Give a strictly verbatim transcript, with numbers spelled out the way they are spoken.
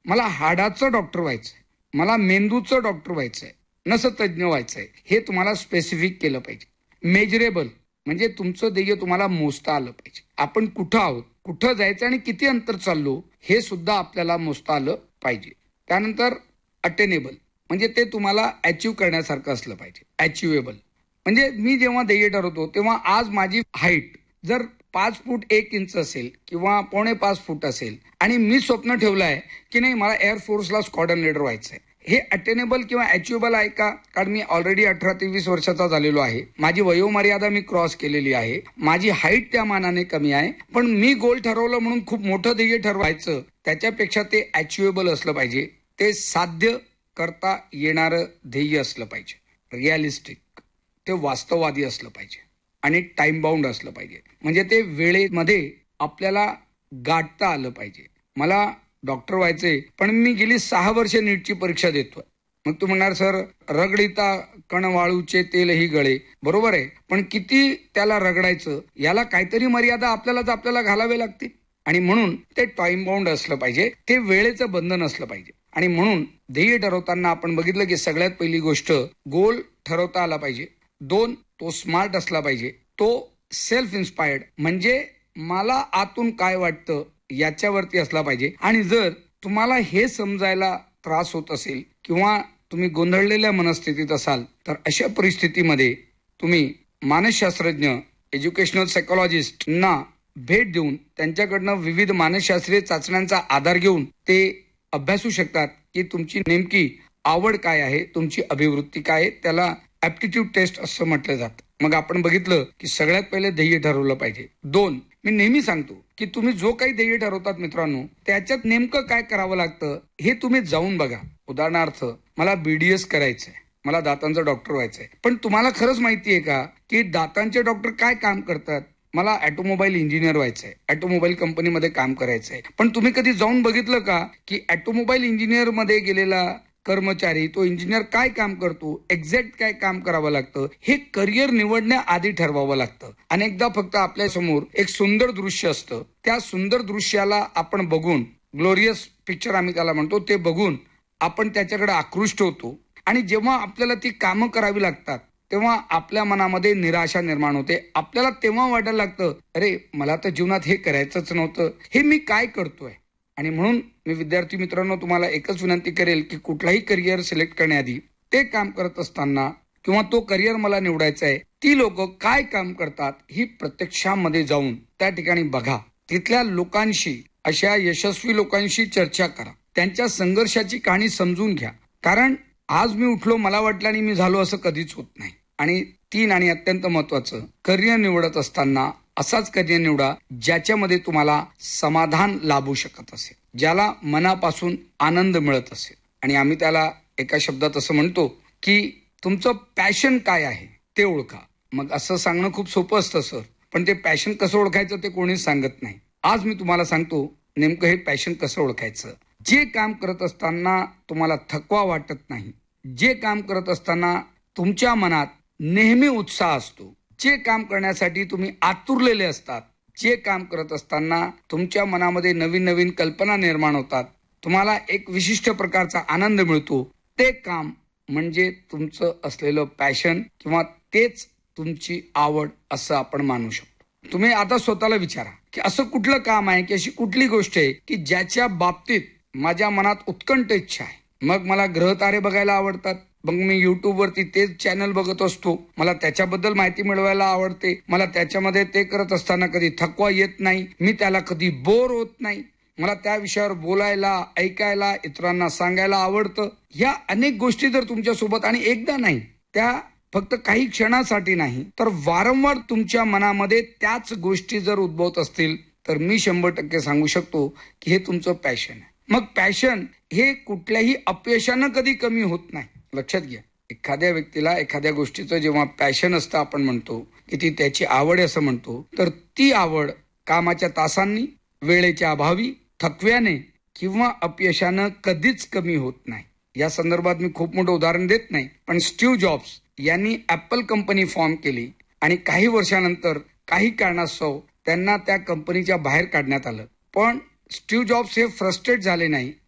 मला हाडाचं डॉक्टर व्हायचंय, मला मेंदूचं डॉक्टर व्हायचंय, नसतज्ञ व्हायचंय, हे तुम्हाला स्पेसिफिक केलं पाहिजे. मेजरेबल म्हणजे तुमचं ध्येय तुम्हाला मोजता आलं पाहिजे. आपण कुठं आहोत, कुठं जायचं आणि किती अंतर चाललो हे सुद्धा आपल्याला मोजता आलं पाहिजे. त्यानंतर अटेनेबल म्हणजे ते तुम्हाला अचीव्ह करण्यासारखं असलं पाहिजे. अचिव्हेबल म्हणजे मी जेव्हा ध्येय ठरवतो तेव्हा आज माझी हाईट जर पाच फूट एक इंच असेल किंवा पावणे पाच फूट असेल आणि मी स्वप्न ठेवलं आहे की नाही मला एअरफोर्सला स्क्वॉड्रन लीडर व्हायचंय, हे अटेनेबल किंवा अचिव्हेबल आहे का? कारण मी ऑलरेडी अठरा ते वीस वर्षाचा झालेलो आहे, माझी वयोमर्यादा मी क्रॉस केलेली आहे, माझी हाईट त्या मानाने कमी आहे, पण मी गोल ठरवलं म्हणून खूप मोठं ध्येय ठरवायचं, त्याच्यापेक्षा ते अचिव्हेबल असलं पाहिजे, ते साध्य करता येणारं ध्येय असलं पाहिजे, रिअलिस्टिक, ते वास्तववादी असलं पाहिजे आणि टाइम बाउंड असलं पाहिजे. म्हणजे ते वेळेमध्ये आपल्याला गाठता आलं पाहिजे. मला डॉक्टर व्हायचंय पण मी गेली सहा वर्ष नीटची परीक्षा देतोय. मग तू म्हणणार सर रगडिता कण वाळूचे तेलही गळे, बरोबर आहे, पण किती त्याला रगडायचं याला काहीतरी मर्यादा आपल्यालाच आपल्याला घालावे लागतील. आणि म्हणून ते टाइम बाउंड असलं पाहिजे, ते वेळेचं बंधन असलं पाहिजे. आणि म्हणून ध्येय ठरवताना आपण बघितलं की सगळ्यात पहिली गोष्ट गोल ठरवता आला पाहिजे. दोन, तो स्मार्ट असला पाहिजे, तो सेल्फ इन्स्पायर्ड म्हणजे मला आतून काय वाटतं याच्यावरती असला पाहिजे. आणि जर तुम्हाला हे समजायला त्रास होत असेल किंवा तुम्ही गोंधळलेल्या मनस्थितीत असाल तर अशा परिस्थितीमध्ये तुम्ही मानसशास्त्रज्ञ, एज्युकेशनल सायकोलॉजिस्टना भेट देऊन त्यांच्याकडनं विविध मानसशास्त्रीय चाचण्यांचा आधार घेऊन ते अभ्यासू शकतात की तुमची नेमकी आवड काय आहे, तुमची अभिवृत्ती काय आहे. त्याला ऍप्टिट्यूड टेस्ट असं म्हटलं जातं. मग आपण बघितलं की सगळ्यात पहिले ध्येय ठरवलं पाहिजे. दोन, मी नेहमी सांगतो की तुम्ही जो काही ध्येय ठरवतात मित्रांनो त्याच्यात नेमकं काय करावं लागतं हे तुम्ही जाऊन बघा. उदाहरणार्थ मला बीडीएस करायचंय, मला दातांचा डॉक्टर व्हायचंय, पण तुम्हाला खरंच माहितीये का की दातांचे डॉक्टर काय काम करतात? मला ऑटोमोबाईल इंजिनियर व्हायचंय, ऑटोमोबाईल कंपनीमध्ये काम करायचंय, पण तुम्ही कधी जाऊन बघितलं का की ऑटोमोबाईल इंजिनियर मध्ये गेलेला कर्मचारी तो इंजिनियर काय काम करतो, एक्झॅक्ट काय काम करावं लागतं हे करिअर निवडण्याआधी ठरवावं लागतं. अनेकदा फक्त आपल्या समोर एक सुंदर दृश्य असतं, त्या सुंदर दृश्याला आपण बघून, ग्लोरियस पिक्चर आम्ही त्याला म्हणतो, ते बघून आपण त्याच्याकडे आकृष्ट होतो आणि जेव्हा आपल्याला ती कामं करावी लागतात तेव्हा आपल्या मनामध्ये निराशा निर्माण होते. आपल्याला तेव्हा वाटायला लागतं अरे मला तर जीवनात हे करायचंच नव्हतं, हे मी काय करतोय. आणि म्हणून मी विद्यार्थी मित्रांनो तुम्हाला एकच विनंती करेल की कुठलाही करिअर सिलेक्ट करण्याआधी ते काम करत असताना किंवा तो करिअर मला निवडायचा आहे ती लोक काय काम करतात ही प्रत्यक्षामध्ये जाऊन त्या ठिकाणी बघा. तिथल्या लोकांशी, अशा यशस्वी लोकांशी चर्चा करा, त्यांच्या संघर्षाची कहाणी समजून घ्या. कारण आज मी उठलो मला वाटलं आणि मी झालो असं कधीच होत नाही. आणि तीन आणि अत्यंत महत्वाचं, करिअर निवडत असताना असाच करिअर निवडा ज्याच्यामध्ये तुम्हाला समाधान लाभू शकत असेल, ज्याला मनापासून आनंद मिळत असेल. आणि आम्ही त्याला एका शब्दात असं म्हणतो की तुमचं पॅशन काय आहे ते ओळखा. मग असं सांगणं खूप सोपं असतं सर, पण ते पॅशन कसं ओळखायचं ते कोणीच सांगत नाही. आज मी तुम्हाला सांगतो नेमकं हे पॅशन कसं ओळखायचं. जे काम करत असताना तुम्हाला थकवा वाटत नाही, जे काम करत असताना तुमच्या मनात नेहमी उत्साह असतो, जे काम करण्यासाठी तुम्ही आतुरलेले असतात, जे काम करत असताना तुमच्या मनामध्ये नवीन नवीन कल्पना निर्माण होतात, तुम्हाला एक विशिष्ट प्रकारचा आनंद मिळतो, ते काम म्हणजे तुमचं असलेलं पॅशन किंवा तेच तुमची आवड असं आपण मानू शकतो. तुम्ही आता स्वतःला विचारा की असं कुठलं काम आहे की अशी कुठली गोष्ट आहे की ज्याच्या बाबतीत माझ्या मनात उत्कंठ इच्छा आहे. मग मला ग्रहतारे बघायला आवडतात, मग मी युट्यूब वरती तेच चॅनल बघत असतो, मला त्याच्याबद्दल माहिती मिळवायला आवडते, मला त्याच्यामध्ये ते करत असताना कधी थकवा येत नाही, मी त्याला कधी बोर होत नाही, मला त्या विषयावर बोलायला, ऐकायला, इतरांना सांगायला आवडतं. ह्या अनेक गोष्टी जर तुमच्यासोबत, आणि एकदा नाही, त्या फक्त काही क्षणासाठी नाही तर वारंवार तुमच्या मनामध्ये त्याच गोष्टी जर उद्भवत असतील तर मी शंभर टक्के सांगू शकतो की हे तुमचं पॅशन आहे. मग पॅशन हे कुठल्याही अपयशानं कधी कमी होत नाही. लक्षात घ्या, एखाद्या व्यक्तीला एखाद्या गोष्टीचं जेव्हा पॅशन असतं, आपण म्हणतो की ती त्याची आवड असं म्हणतो, तर ती आवड कामाच्या तासांनी, वेळेच्या अभावी, थकव्याने किंवा अपयशानं कधीच कमी होत नाही. या संदर्भात मी खूप मोठं उदाहरण देत नाही, पण स्टीव्ह जॉब्स यांनी ऍपल कंपनी फॉर्म केली आणि काही वर्षानंतर काही कारणास्तव त्यांना त्या कंपनीच्या बाहेर काढण्यात आलं. पण स्टीव्ह जॉब्स हे फ्रस्ट्रेट झाले नाही,